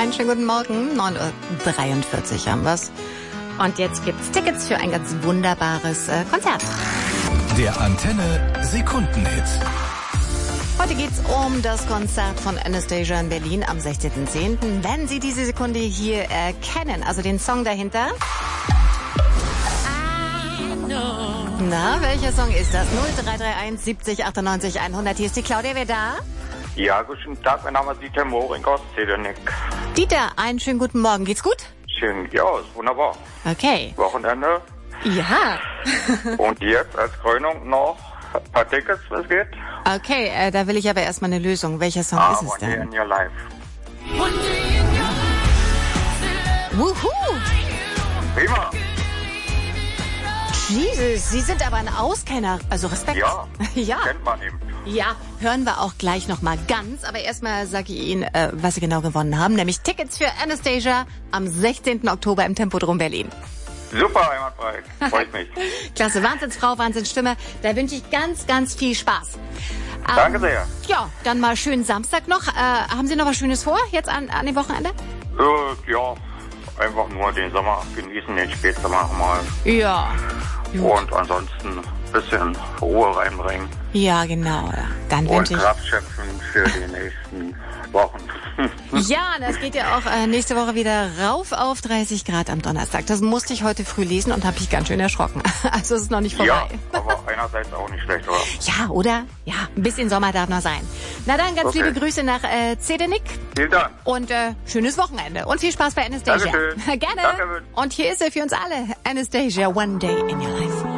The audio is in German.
Einen schönen guten Morgen. 9:43 Uhr haben wir's. Und jetzt gibt's Tickets für ein ganz wunderbares Konzert. Der Antenne Sekundenhit. Heute geht's um das Konzert von Anastasia in Berlin am 16.10. Wenn Sie diese Sekunde hier erkennen, also den Song dahinter. Na, welcher Song ist das? 0331 70 98 100. Hier ist die Claudia, wer da? Ja, guten Tag, mein Name ist Dieter Moring aus Zedernick. Dieter, einen schönen guten Morgen. Geht's gut? Schön, ja, ist wunderbar. Okay. Wochenende. Ja. Und jetzt als Krönung noch ein paar Tickets, was geht? Okay, da will ich aber erstmal eine Lösung. Welcher Song ist es One Day denn? in Your Life. Wuhu! Prima. Jesus, Sie sind aber ein Auskenner. Also Respekt. Ja, Ja. kennt man eben. Ja, hören wir auch gleich nochmal ganz. Aber erstmal sage ich Ihnen, was Sie genau gewonnen haben. Nämlich Tickets für Anastasia am 16. Oktober im Tempodrom Berlin. Super, einwandfrei. Freut mich. Klasse, Wahnsinnsfrau, Wahnsinnsstimme. Da wünsche ich ganz, ganz viel Spaß. Danke sehr. Ja, dann mal schönen Samstag noch. Haben Sie noch was Schönes vor, jetzt an dem Wochenende? Ja, einfach nur den Sommer genießen, den Spätsommer mal. Ja. Und ansonsten ein bisschen Ruhe reinbringen. Ja, genau. Ja. Dann Und wünsche ich... Kraft schöpfen für die nächsten Wochen. Ja, das geht ja auch nächste Woche wieder rauf auf 30 Grad am Donnerstag. Das musste ich heute früh lesen und habe mich ganz schön erschrocken. Also es ist noch nicht vorbei. Ja, aber einerseits auch nicht schlecht, oder? Ja, oder? Ja, ein bisschen Sommer darf noch sein. Na dann, ganz liebe Grüße nach Zedernick. Vielen Dank. Und schönes Wochenende. Und viel Spaß bei Anastasia. Dankeschön. Gerne. Danke. Und hier ist er für uns alle. Anastasia, One Day in Your Life.